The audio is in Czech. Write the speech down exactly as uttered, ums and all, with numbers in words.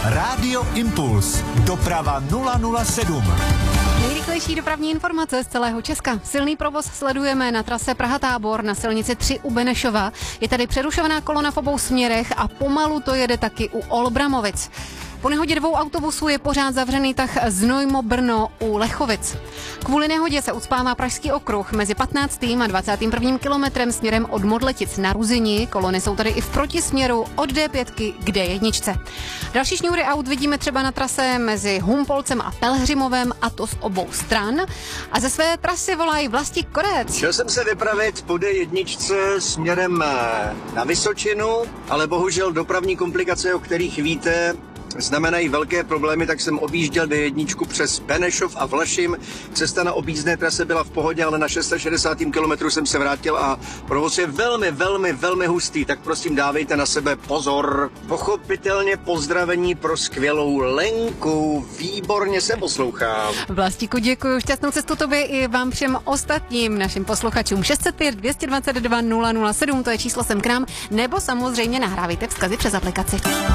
Rádio Impuls. Doprava nula nula sedm. Nejrychlejší dopravní informace z celého Česka. Silný provoz sledujeme na trase Praha-Tábor na silnici tři u Benešova. Je tady přerušovaná kolona v obou směrech a pomalu to jede taky u Olbramovic. Po nehodě dvou autobusů je pořád zavřený tah Znojmo-Brno u Lechovic. Kvůli nehodě se ucpává Pražský okruh mezi patnáctým a dvacátým prvním kilometrem směrem od Modletic na Ruzini. Kolony jsou tady i v protisměru od D pět k D jedna. Další šňůry aut vidíme třeba na trase mezi Humpolcem a Pelhřimovem, a to z obou stran. A ze své trasy volají Vlastík Korec. Chtěl jsem se vypravit po D jedna směrem na Vysočinu, ale bohužel dopravní komplikace, o kterých víte, znamenají velké problémy, tak jsem objížděl D jedna přes Benešov a Vlašim. Cesta na objízdné trase byla v pohodě, ale na šedesátém šestém kilometru jsem se vrátil a provoz je velmi, velmi, velmi hustý, tak prosím dávejte na sebe pozor. Pochopitelně pozdravení pro skvělou Lenku, výborně se poslouchám. Vlastíku, děkuji, šťastnou cestu tobě i vám všem ostatním našim posluchačům. šest set pět dvě dvacet dva nula nula sedm, to je číslo sem k nám, nebo samozřejmě nahrávejte vzkazy přes aplikaci.